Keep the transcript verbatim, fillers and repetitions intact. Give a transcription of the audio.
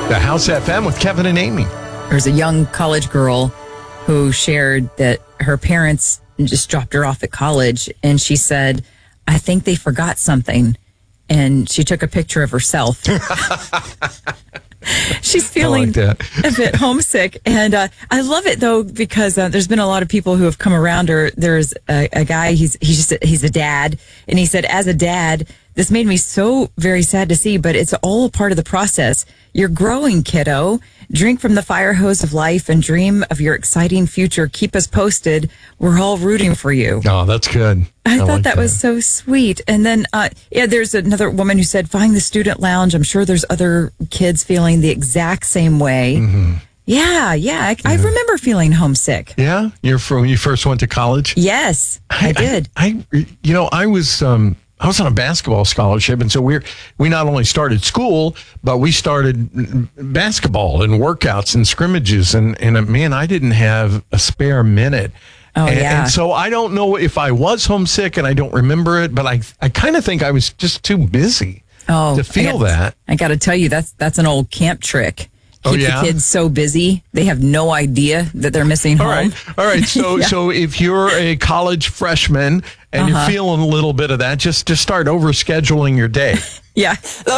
The House F M with Kevin and Amy. There's a young college girl who shared that her parents just dropped her off at college, and she said, I think they forgot something. And she took a picture of herself. She's feeling like a bit homesick. And uh, I love it, though, because uh, there's been a lot of people who have come around her. There's a, a guy, he's he's just a, he's a dad. And he said, as a dad, this made me so very sad to see, but it's all part of the process. You're growing, kiddo. Drink from the fire hose of life and dream of your exciting future. Keep us posted. We're all rooting for you. Oh, that's good. I, I thought like that, that was so sweet. And then, uh, yeah, there's another woman who said, find the student lounge. I'm sure there's other kids feeling the exact same way. Mm-hmm. Yeah, yeah. I, yeah. I remember feeling homesick. Yeah? You're from when you first went to college? Yes, I, I did. I, I, you know, I was... Um, I was on a basketball scholarship, and so we we not only started school, but we started basketball and workouts and scrimmages, and, and uh, man, I didn't have a spare minute. Oh, and, yeah. And so I don't know if I was homesick, and I don't remember it, but I, I kind of think I was just too busy oh, to feel I got, that. I got to tell you, that's that's an old camp trick. Keep oh, yeah? the kids so busy, they have no idea that they're missing home. All right. All right. So yeah. so if you're a college freshman and uh-huh. you're feeling a little bit of that, just, just start over scheduling your day. Yeah.